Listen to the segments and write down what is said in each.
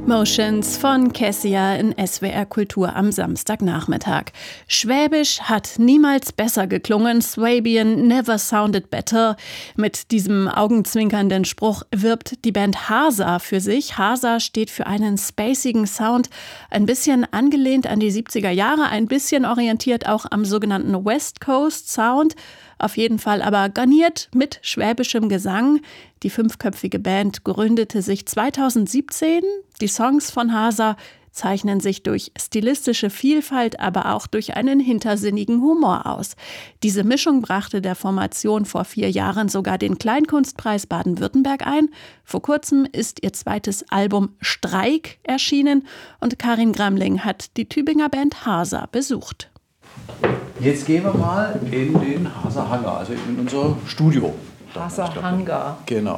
Motions von Kessia in SWR Kultur am Samstagnachmittag. Schwäbisch hat niemals besser geklungen, Swabian never sounded better. Mit diesem augenzwinkernden Spruch wirbt die Band Hasa für sich. Hasa steht für einen spacigen Sound, ein bisschen angelehnt an die 70er Jahre, ein bisschen orientiert auch am sogenannten West Coast Sound. Auf jeden Fall aber garniert mit schwäbischem Gesang. Die 5-köpfige Band gründete sich 2017. Die Songs von Hasa zeichnen sich durch stilistische Vielfalt, aber auch durch einen hintersinnigen Humor aus. Diese Mischung brachte der Formation vor 4 Jahren sogar den Kleinkunstpreis Baden-Württemberg ein. Vor kurzem ist ihr zweites Album Streik erschienen und Karin Gramling hat die Tübinger Band Hasa besucht. Jetzt gehen wir mal in den Hasa Hangar, also in unser Studio. Hasa Hangar. Genau.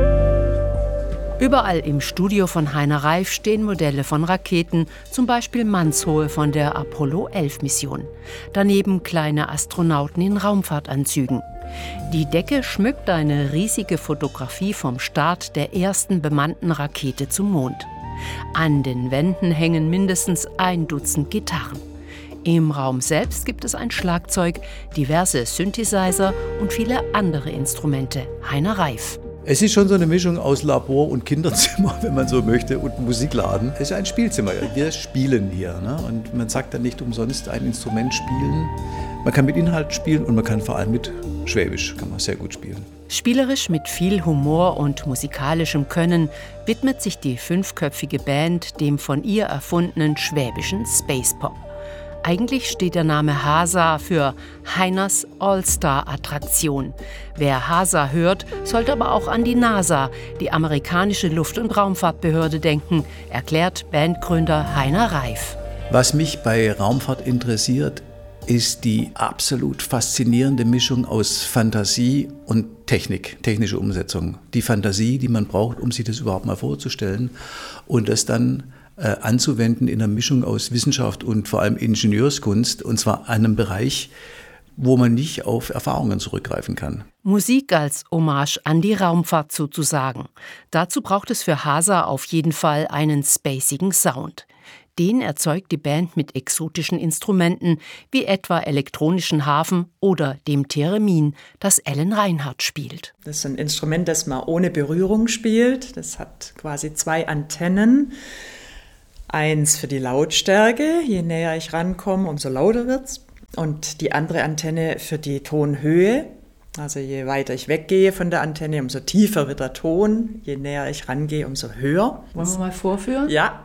Überall im Studio von Heiner Reif stehen Modelle von Raketen, zum Beispiel Mannshohe von der Apollo-11-Mission. Daneben kleine Astronauten in Raumfahrtanzügen. Die Decke schmückt eine riesige Fotografie vom Start der ersten bemannten Rakete zum Mond. An den Wänden hängen mindestens 1 Dutzend Gitarren. Im Raum selbst gibt es ein Schlagzeug, diverse Synthesizer und viele andere Instrumente. Heiner Reif. Es ist schon so eine Mischung aus Labor und Kinderzimmer, wenn man so möchte, und Musikladen. Es ist ein Spielzimmer. Wir spielen hier, ne? Und man sagt dann nicht umsonst ein Instrument spielen. Man kann mit Inhalt spielen und man kann vor allem mit Schwäbisch kann man sehr gut spielen. Spielerisch mit viel Humor und musikalischem Können widmet sich die 5-köpfige Band dem von ihr erfundenen schwäbischen Space Pop. Eigentlich steht der Name Hasa für Heiners All-Star-Attraktion. Wer Hasa hört, sollte aber auch an die NASA, die amerikanische Luft- und Raumfahrtbehörde, denken, erklärt Bandgründer Heiner Reif. Was mich bei Raumfahrt interessiert, ist die absolut faszinierende Mischung aus Fantasie und Technik, technische Umsetzung. Die Fantasie, die man braucht, um sich das überhaupt mal vorzustellen und das dann anzuwenden in einer Mischung aus Wissenschaft und vor allem Ingenieurskunst, und zwar einem Bereich, wo man nicht auf Erfahrungen zurückgreifen kann. Musik als Hommage an die Raumfahrt sozusagen. Dazu braucht es für Hasa auf jeden Fall einen spacigen Sound. Den erzeugt die Band mit exotischen Instrumenten, wie etwa elektronischen Harfen oder dem Theremin, das Ellen Reinhardt spielt. Das ist ein Instrument, das man ohne Berührung spielt. Das hat quasi 2 Antennen. 1 für die Lautstärke, je näher ich rankomme, umso lauter wird's. Und die andere Antenne für die Tonhöhe. Also je weiter ich weggehe von der Antenne, umso tiefer wird der Ton. Je näher ich rangehe, umso höher. Wollen wir mal vorführen? Ja.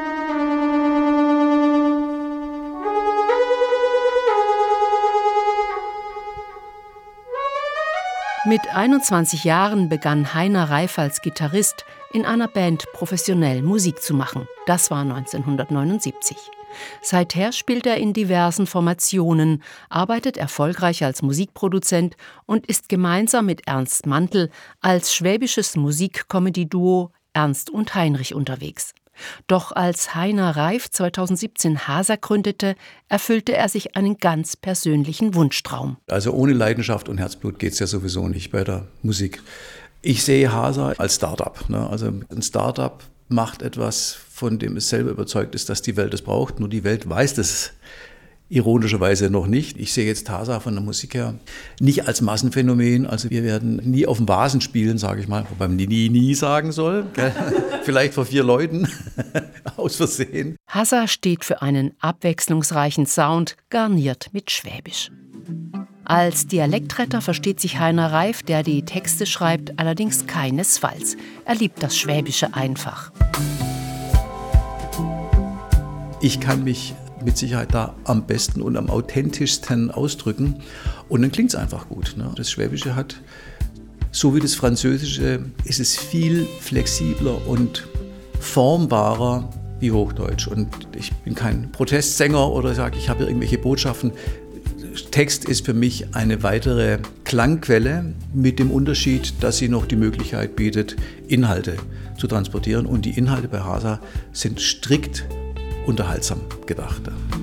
Mit 21 Jahren begann Heiner Reif als Gitarrist in einer Band professionell Musik zu machen. Das war 1979. Seither spielt er in diversen Formationen, arbeitet erfolgreich als Musikproduzent und ist gemeinsam mit Ernst Mantel als schwäbisches Musik-Comedy-Duo Ernst und Heinrich unterwegs. Doch als Heiner Reif 2017 Hasa gründete, erfüllte er sich einen ganz persönlichen Wunschtraum. Also ohne Leidenschaft und Herzblut geht es ja sowieso nicht bei der Musik. Ich sehe Hasa als Start-up. Also ein Start-up macht etwas, von dem es selber überzeugt ist, dass die Welt es braucht. Nur die Welt weiß das ironischerweise noch nicht. Ich sehe jetzt Hasa von der Musik her nicht als Massenphänomen. Also wir werden nie auf dem Vasen spielen, sage ich mal, wobei man nie sagen soll. Vielleicht vor 4 Leuten, aus Versehen. Hasa steht für einen abwechslungsreichen Sound, garniert mit Schwäbisch. Als Dialektretter versteht sich Heiner Reif, der die Texte schreibt, allerdings keinesfalls. Er liebt das Schwäbische einfach. Ich kann mich mit Sicherheit da am besten und am authentischsten ausdrücken. Und dann klingt es einfach gut. Das Schwäbische hat, so wie das Französische, ist es viel flexibler und formbarer wie Hochdeutsch. Und ich bin kein Protestsänger oder sage, ich habe irgendwelche Botschaften. Text ist für mich eine weitere Klangquelle mit dem Unterschied, dass sie noch die Möglichkeit bietet, Inhalte zu transportieren. Und die Inhalte bei Hasa sind strikt unterhaltsam gedacht.